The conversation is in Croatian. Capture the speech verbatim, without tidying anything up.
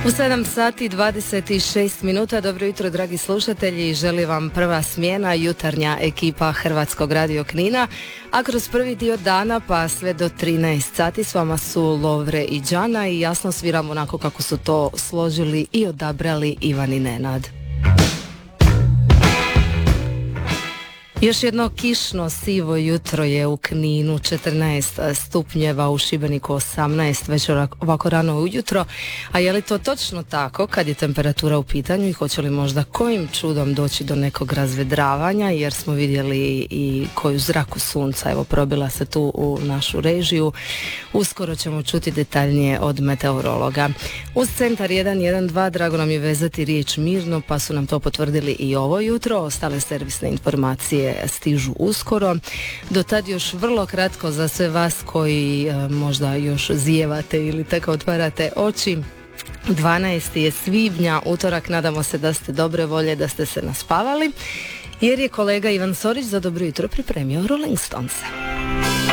U sedam sati i dvadeset šest minuta, dobro jutro dragi slušatelji, želi vam prva smjena, jutarnja ekipa Hrvatskog radio Knina, a kroz prvi dio dana pa sve do trinaest sati s vama su Lovre i Đana i jasno sviramo onako kako su to složili i odabrali Ivan i Nenad. Još jedno kišno sivo jutro je u Kninu, četrnaest stupnjeva, u Šibeniku osamnaest, već ovako rano ujutro. A je li to točno tako kad je temperatura u pitanju i hoće li možda kojim čudom doći do nekog razvedravanja, jer smo vidjeli i koju zraku sunca, evo probila se tu u našu režiju. Uskoro ćemo čuti detaljnije od meteorologa. Uz centar jedan jedan dva drago nam je vezati riječ mirno, pa su nam to potvrdili i ovo jutro. Ostale servisne informacije stižu uskoro. Do tad još vrlo kratko za sve vas koji e, možda još zijevate ili tek otvarate oči. dvanaesti je svibnja, utorak, nadamo se da ste dobre volje, da ste se naspavali, jer je kolega Ivan Sorić za dobro jutro pripremio Rolling Stonese.